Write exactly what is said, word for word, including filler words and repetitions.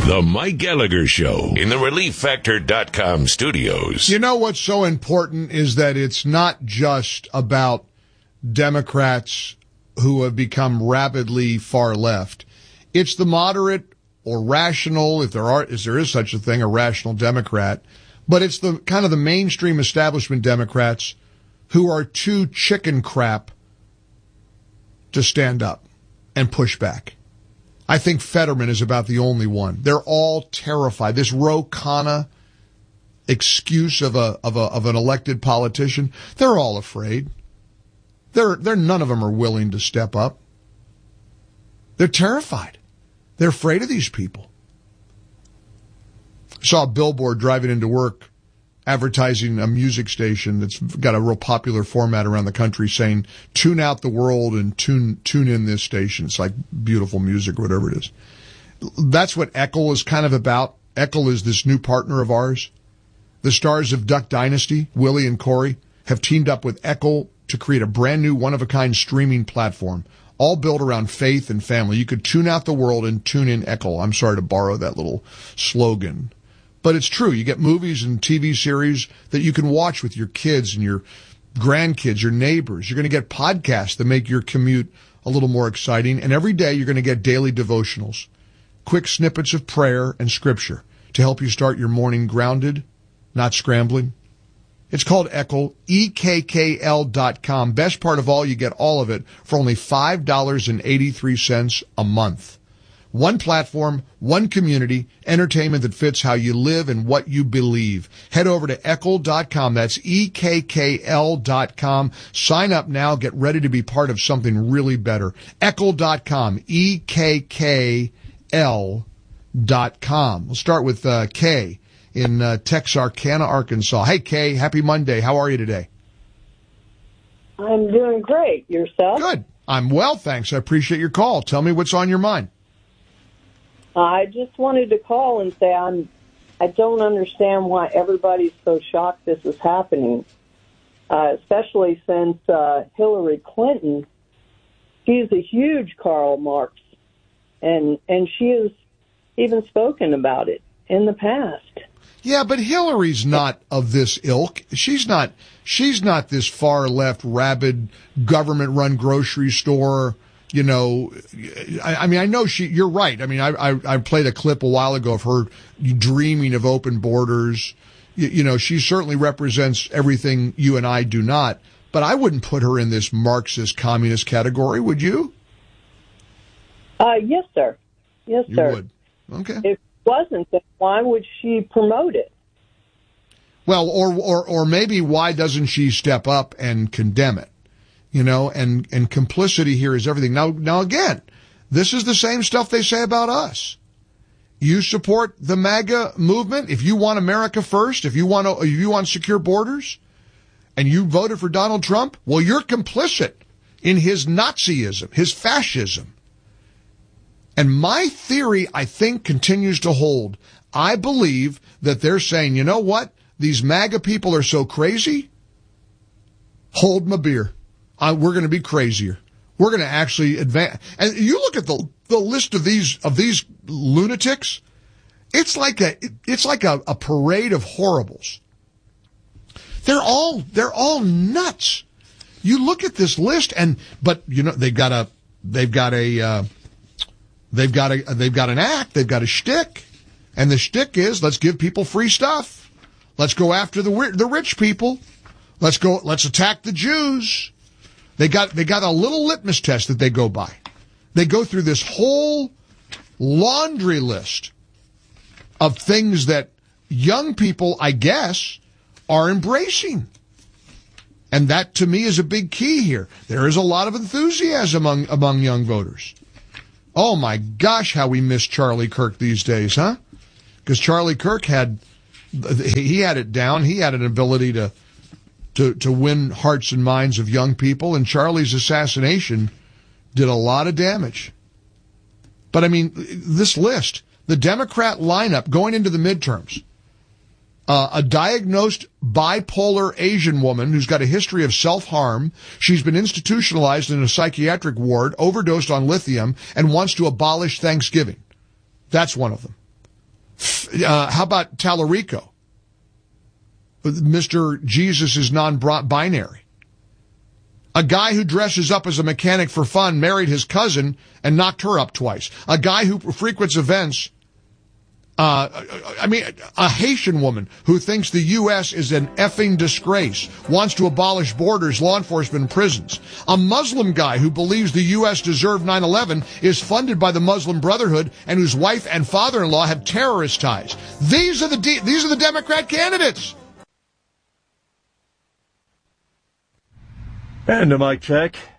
The Mike Gallagher Show in the Relief Factor dot com studios. You know what's so important is that it's not just about Democrats who have become rabidly far left. It's the moderate or rational, if there are, if there is such a thing, a rational Democrat, but it's the kind of the mainstream establishment Democrats who are too chicken crap to stand up and push back. I think Fetterman is about the only one. They're all terrified. This Ro Khanna excuse of a of a of an elected politician, they're all afraid. They're they're none of them are willing to step up. They're terrified. They're afraid of these people. I saw a billboard driving into work advertising a music station that's got a real popular format around the country saying, tune out the world and tune tune in this station. It's like beautiful music or whatever it is. That's what Eckel is kind of about. Eckel is this new partner of ours. The stars of Duck Dynasty, Willie and Corey, have teamed up with Eckel to create a brand new one-of-a-kind streaming platform, all built around faith and family. You could tune out the world and tune in Eckel. I'm sorry to borrow that little slogan. But it's true. You get movies and T V series that you can watch with your kids and your grandkids, your neighbors. You're going to get podcasts that make your commute a little more exciting. And every day you're going to get daily devotionals, quick snippets of prayer and scripture to help you start your morning grounded, not scrambling. It's called Eckel, E K K L dot com. Best part of all, you get all of it for only five dollars and eighty-three cents a month. One platform, one community, entertainment that fits how you live and what you believe. Head over to Eckel dot com. That's E K K L dot com. Sign up now. Get ready to be part of something really better. Eckel dot com. E K K L dot com. We'll start with uh, Kay in uh, Texarkana, Arkansas. Hey, Kay. Happy Monday. How are you today? I'm doing great. Yourself? Good. I'm well, thanks. I appreciate your call. Tell me what's on your mind. I just wanted to call and say I'm, I don't understand why everybody's so shocked this is happening, uh, especially since uh, Hillary Clinton, she's a huge Karl Marx, and and she has even spoken about it in the past. Yeah, but Hillary's not of this ilk. She's not. She's not this far left, rabid, government-run grocery store. You know, I, I mean, I know she. You're right. I mean, I, I I played a clip a while ago of her dreaming of open borders. You, you know, she certainly represents everything you and I do not. But I wouldn't put her in this Marxist communist category, would you? Uh, yes, sir. Yes, you sir. Would. Okay. If it wasn't, then why would she promote it? Well, or or or maybe why doesn't she step up and condemn it? You know, and, and complicity here is everything. Now, now again, this is the same stuff they say about us. You support the MAGA movement. If you want America first, if you want to, if you want secure borders, and you voted for Donald Trump, well, you're complicit in his Nazism, his fascism. And my theory, I think, continues to hold. I believe that they're saying, you know what? These MAGA people are so crazy. Hold my beer. Uh, we're going to be crazier. We're going to actually advance. And you look at the the list of these of these lunatics. It's like a it's like a, a parade of horribles. They're all they're all nuts. You look at this list, and but you know they've got a they've got a uh, they've got a they've got an act. They've got a shtick, and the shtick is let's give people free stuff. Let's go after the the rich people. Let's go. Let's attack the Jews. They got they got a little litmus test that they go by. They go through this whole laundry list of things that young people, I guess, are embracing. And that, to me, is a big key here. There is a lot of enthusiasm among, among young voters. Oh, my gosh, how we miss Charlie Kirk these days, huh? Because Charlie Kirk had, he had it down. He had an ability to To, to win hearts and minds of young people, and Charlie's assassination did a lot of damage. But, I mean, this list, the Democrat lineup going into the midterms, uh, a diagnosed bipolar Asian woman who's got a history of self-harm. She's been institutionalized in a psychiatric ward, overdosed on lithium, and wants to abolish Thanksgiving. That's one of them. Uh, how about Tallarico? Mister Jesus is non-binary. A guy who dresses up as a mechanic for fun married his cousin and knocked her up twice. A guy who frequents events, uh, I mean, a Haitian woman who thinks the U S is an effing disgrace, wants to abolish borders, law enforcement, and prisons. A Muslim guy who believes the U S deserved nine eleven, is funded by the Muslim Brotherhood, and whose wife and father-in-law have terrorist ties. These are the de- these are the Democrat candidates. And a mic check.